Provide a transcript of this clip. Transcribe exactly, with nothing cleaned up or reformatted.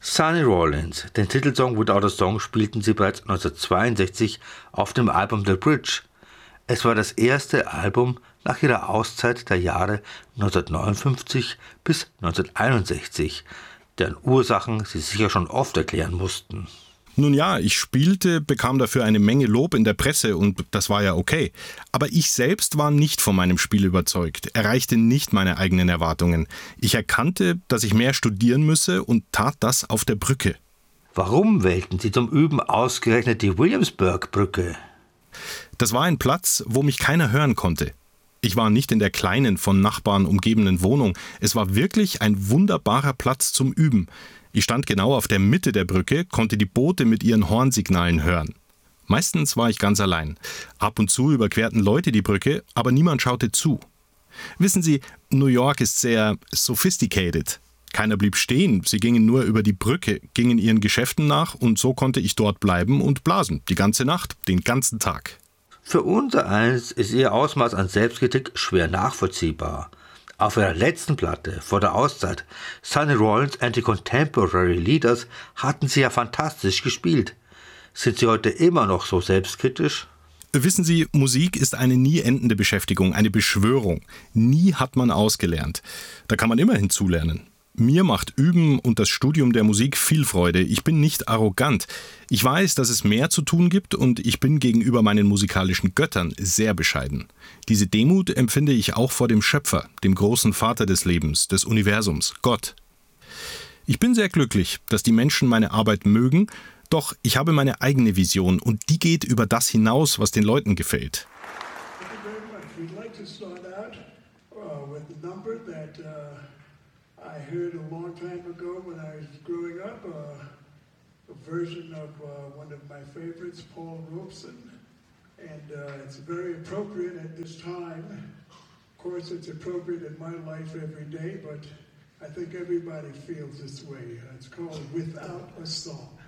Sonny Rollins, den Titelsong Without a Song, spielten sie bereits neunzehnhundertzweiundsechzig auf dem Album The Bridge. Es war das erste Album nach ihrer Auszeit der Jahre neunzehnhundertneunundfünfzig bis neunzehnhunderteinundsechzig, deren Ursachen sie sicher schon oft erklären mussten. Nun ja, ich spielte, bekam dafür eine Menge Lob in der Presse und das war ja okay. Aber ich selbst war nicht von meinem Spiel überzeugt, erreichte nicht meine eigenen Erwartungen. Ich erkannte, dass ich mehr studieren müsse und tat das auf der Brücke. Warum wählten Sie zum Üben ausgerechnet die Williamsburg-Brücke? Das war ein Platz, wo mich keiner hören konnte. Ich war nicht in der kleinen, von Nachbarn umgebenen Wohnung. Es war wirklich ein wunderbarer Platz zum Üben. Ich stand genau auf der Mitte der Brücke, konnte die Boote mit ihren Hornsignalen hören. Meistens war ich ganz allein. Ab und zu überquerten Leute die Brücke, aber niemand schaute zu. Wissen Sie, New York ist sehr sophisticated. Keiner blieb stehen, sie gingen nur über die Brücke, gingen ihren Geschäften nach und so konnte ich dort bleiben und blasen, die ganze Nacht, den ganzen Tag. Für unser eins ist Ihr Ausmaß an Selbstkritik schwer nachvollziehbar. Auf ihrer letzten Platte vor der Auszeit, Sonny Rollins and the Contemporary Leaders, hatten sie ja fantastisch gespielt. Sind Sie heute immer noch so selbstkritisch? Wissen Sie, Musik ist eine nie endende Beschäftigung, eine Beschwörung. Nie hat man ausgelernt. Da kann man immer hinzulernen. Mir macht Üben und das Studium der Musik viel Freude. Ich bin nicht arrogant. Ich weiß, dass es mehr zu tun gibt und ich bin gegenüber meinen musikalischen Göttern sehr bescheiden. Diese Demut empfinde ich auch vor dem Schöpfer, dem großen Vater des Lebens, des Universums, Gott. Ich bin sehr glücklich, dass die Menschen meine Arbeit mögen, doch ich habe meine eigene Vision und die geht über das hinaus, was den Leuten gefällt. I heard a long time ago when I was growing up uh, a version of uh, one of my favorites, Paul Robeson, and uh, it's very appropriate at this time. Of course, it's appropriate in my life every day, but I think everybody feels this way. It's called Without a Song.